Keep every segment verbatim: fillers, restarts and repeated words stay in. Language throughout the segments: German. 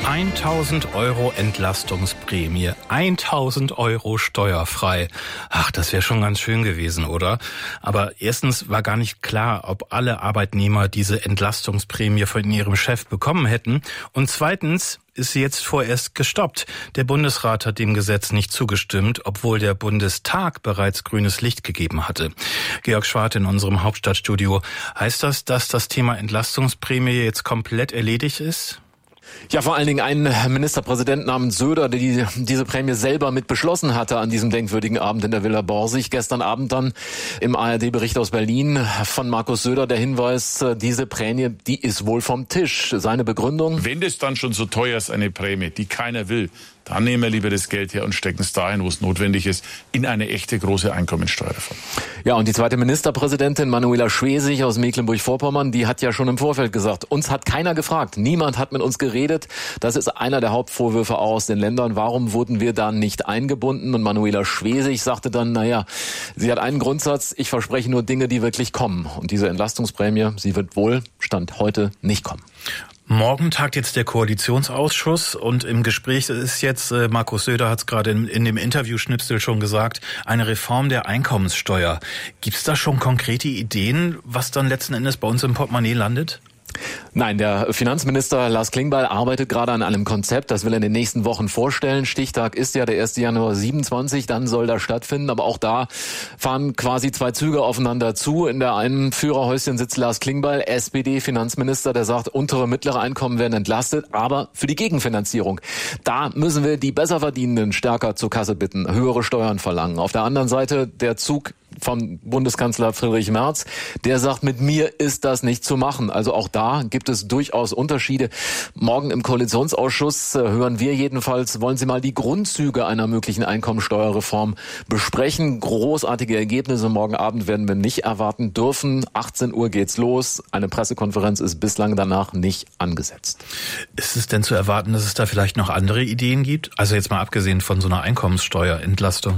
tausend Euro Entlastungsprämie, tausend Euro steuerfrei. Ach, das wäre schon ganz schön gewesen, oder? Aber erstens war gar nicht klar, ob alle Arbeitnehmer diese Entlastungsprämie von ihrem Chef bekommen hätten. Und zweitens ist sie jetzt vorerst gestoppt. Der Bundesrat hat dem Gesetz nicht zugestimmt, obwohl der Bundestag bereits grünes Licht gegeben hatte. Georg Schwarte in unserem Hauptstadtstudio. Heißt das, dass das Thema Entlastungsprämie jetzt komplett erledigt ist? Ja, vor allen Dingen ein Ministerpräsident namens Söder, der die, diese Prämie selber mit beschlossen hatte an diesem denkwürdigen Abend in der Villa Borsig. Gestern Abend dann im A R D-Bericht aus Berlin von Markus Söder der Hinweis, diese Prämie, die ist wohl vom Tisch. Seine Begründung: Wenn das dann schon so teuer ist, eine Prämie, die keiner will, dann nehmen wir lieber das Geld her und stecken es dahin, wo es notwendig ist, in eine echte große Einkommensteuerreform. Ja, und die zweite Ministerpräsidentin, Manuela Schwesig aus Mecklenburg-Vorpommern, die hat ja schon im Vorfeld gesagt, uns hat keiner gefragt, niemand hat mit uns geredet. Das ist einer der Hauptvorwürfe auch aus den Ländern. Warum wurden wir da nicht eingebunden? Und Manuela Schwesig sagte dann, naja, sie hat einen Grundsatz, ich verspreche nur Dinge, die wirklich kommen. Und diese Entlastungsprämie, sie wird wohl, Stand heute, nicht kommen. Morgen tagt jetzt der Koalitionsausschuss und im Gespräch ist jetzt, äh, Markus Söder hat es gerade in, in dem Interviewschnipsel schon gesagt, eine Reform der Einkommenssteuer. Gibt es da schon konkrete Ideen, was dann letzten Endes bei uns im Portemonnaie landet? Nein, der Finanzminister Lars Klingbeil arbeitet gerade an einem Konzept. Das will er in den nächsten Wochen vorstellen. Stichtag ist ja der erste Januar siebenundzwanzig, dann soll das stattfinden. Aber auch da fahren quasi zwei Züge aufeinander zu. In der einen Führerhäuschen sitzt Lars Klingbeil, S P D-Finanzminister, der sagt, untere, mittlere Einkommen werden entlastet, aber für die Gegenfinanzierung. Da müssen wir die Besserverdienenden stärker zur Kasse bitten, höhere Steuern verlangen. Auf der anderen Seite der Zug vom Bundeskanzler Friedrich Merz, der sagt, mit mir ist das nicht zu machen. Also auch da gibt es durchaus Unterschiede. Morgen im Koalitionsausschuss hören wir jedenfalls, wollen Sie mal die Grundzüge einer möglichen Einkommensteuerreform besprechen. Großartige Ergebnisse morgen Abend werden wir nicht erwarten dürfen. achtzehn Uhr geht's los. Eine Pressekonferenz ist bislang danach nicht angesetzt. Ist es denn zu erwarten, dass es da vielleicht noch andere Ideen gibt? Also jetzt mal abgesehen von so einer Einkommenssteuerentlastung.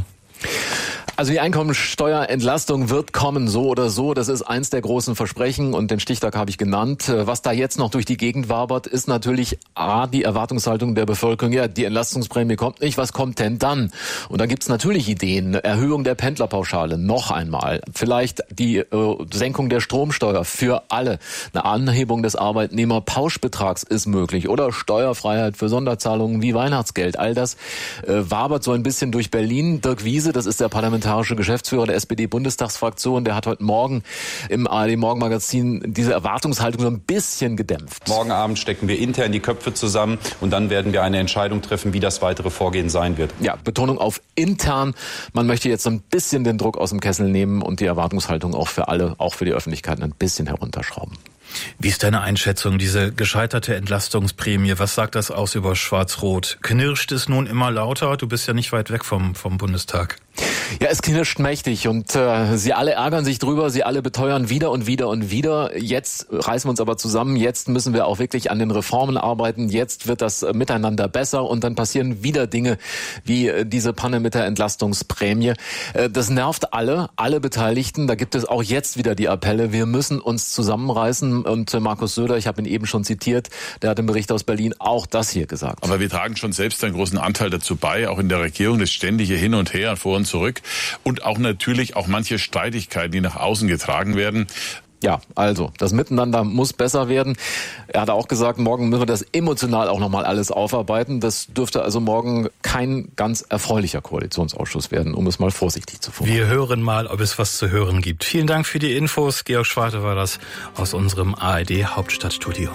Also die Einkommensteuerentlastung wird kommen, so oder so. Das ist eins der großen Versprechen und den Stichtag habe ich genannt. Was da jetzt noch durch die Gegend wabert, ist natürlich A, die Erwartungshaltung der Bevölkerung. Ja, die Entlastungsprämie kommt nicht. Was kommt denn dann? Und da gibt's natürlich Ideen. Erhöhung der Pendlerpauschale, noch einmal. Vielleicht die äh, Senkung der Stromsteuer für alle. Eine Anhebung des Arbeitnehmerpauschbetrags ist möglich. Oder Steuerfreiheit für Sonderzahlungen wie Weihnachtsgeld. All das äh, wabert so ein bisschen durch Berlin. Dirk Wiese, das ist der Parlamentarische Geschäftsführer der S P D-Bundestagsfraktion, der hat heute Morgen im A R D-Morgenmagazin diese Erwartungshaltung so ein bisschen gedämpft. Morgen Abend stecken wir intern die Köpfe zusammen und dann werden wir eine Entscheidung treffen, wie das weitere Vorgehen sein wird. Ja, Betonung auf intern. Man möchte jetzt so ein bisschen den Druck aus dem Kessel nehmen und die Erwartungshaltung auch für alle, auch für die Öffentlichkeit ein bisschen herunterschrauben. Wie ist deine Einschätzung, diese gescheiterte Entlastungsprämie? Was sagt das aus über Schwarz-Rot? Knirscht es nun immer lauter? Du bist ja nicht weit weg vom, vom Bundestag. Ja, es knirscht mächtig und äh, sie alle ärgern sich drüber, sie alle beteuern wieder und wieder und wieder. Jetzt reißen wir uns aber zusammen, jetzt müssen wir auch wirklich an den Reformen arbeiten, jetzt wird das äh, miteinander besser und dann passieren wieder Dinge wie äh, diese Panne mit der Entlastungsprämie. Äh, das nervt alle, alle Beteiligten. Da gibt es auch jetzt wieder die Appelle, wir müssen uns zusammenreißen und äh, Markus Söder, ich habe ihn eben schon zitiert, der hat im Bericht aus Berlin auch das hier gesagt. Aber wir tragen schon selbst einen großen Anteil dazu bei, auch in der Regierung, das ständige Hin und Her, vor und zurück. Und auch natürlich auch manche Streitigkeiten, die nach außen getragen werden. Ja, also das Miteinander muss besser werden. Er hat auch gesagt, morgen müssen wir das emotional auch nochmal alles aufarbeiten. Das dürfte also morgen kein ganz erfreulicher Koalitionsausschuss werden, um es mal vorsichtig zu formulieren. Wir hören mal, ob es was zu hören gibt. Vielen Dank für die Infos. Georg Schwarte war das aus unserem A R D Hauptstadtstudio.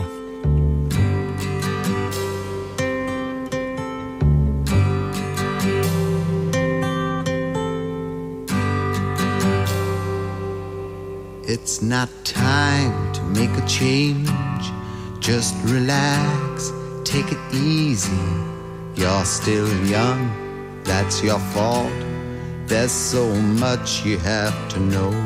It's not time to make a change. Just relax, take it easy. You're still young, that's your fault. There's so much you have to know.